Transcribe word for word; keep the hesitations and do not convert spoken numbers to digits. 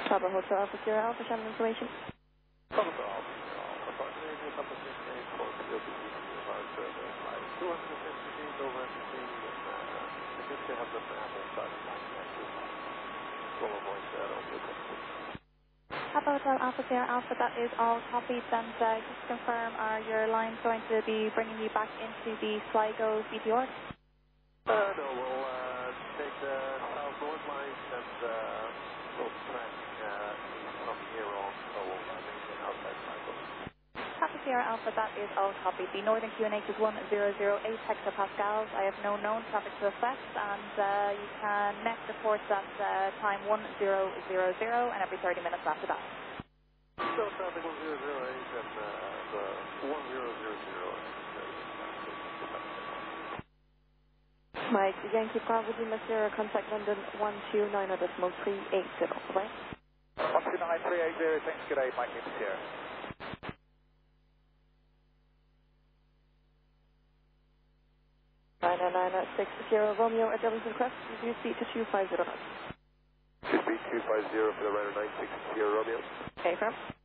Papa Hotel Alpha Sierra Alpha, Shannon information. Papa Alpha, Alpha, Papa Radio, Papa six eight, four, zero, two, about two hundred fifty feet over M C, and uh, I guess they have the map and start contact with full of voice there, over the country. Papa Hotel Alpha Sierra Alpha, that is all copied, and uh, just to confirm, are your lines going to be bringing you back into the Sligo V T R? Uh, no, we'll uh, take the South North lines and uh, we'll track uh, from here on, so we'll uh, maintain outside Sligo. Papa Sierra Alpha, that is all copied. The Northern Q N H is one zero zero eight hectopascals. I have no known traffic to affect, and uh, you can net reports at uh, time one zero zero zero and every thirty minutes after that. So traffic one zero zero eight and uh, the one zero zero zero. Mike, Yankee Bravo Lima Sierra, contact London one two nine decimal three eight zero. Bye. one two nine three eight zero, thanks, good day, Mike Lima Sierra. nine nine nine six zero Romeo at Devon's Crest, review speed to two five zero. Should be two five zero for the radar nine six zero Romeo. Okay, firm.